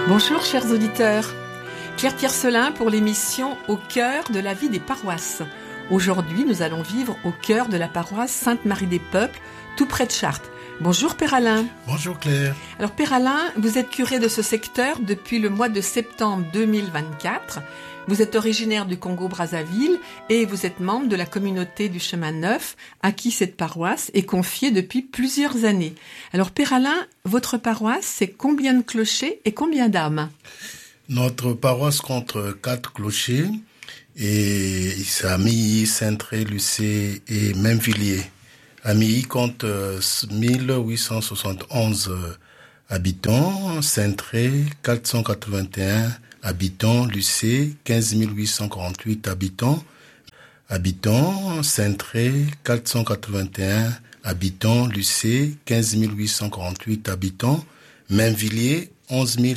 Bonjour chers auditeurs, Claire Tiercelin pour l'émission Au cœur de la vie des paroisses. Aujourd'hui, nous allons vivre au cœur de la paroisse Sainte-Marie-des-Peuples, tout près de Chartres. Bonjour Père Alain. Bonjour Claire. Alors Père Alain, vous êtes curé de ce secteur depuis le mois de septembre 2024. Vous êtes originaire du Congo-Brazzaville et vous êtes membre de la communauté du Chemin Neuf, à qui cette paroisse est confiée depuis plusieurs années. Alors Père Alain, votre paroisse, c'est combien de clochers et combien d'âmes ? Notre paroisse compte 4 clochers et c'est à Milly, Saint-Tré, Lucé et Mainvilliers. À Milly compte 1871 habitants, Saint-Tré 481 habitants, Lucé 15 848 habitants, Saint-Tré 481 habitants, Lucé 15 848 habitants, Mainvilliers 11